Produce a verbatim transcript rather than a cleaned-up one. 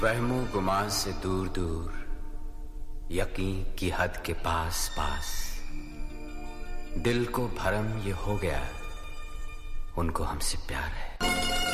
वहमो गुमान से दूर दूर, यकीन की हद के पास पास, दिल को भरम ये हो गया, उनको हमसे प्यार है।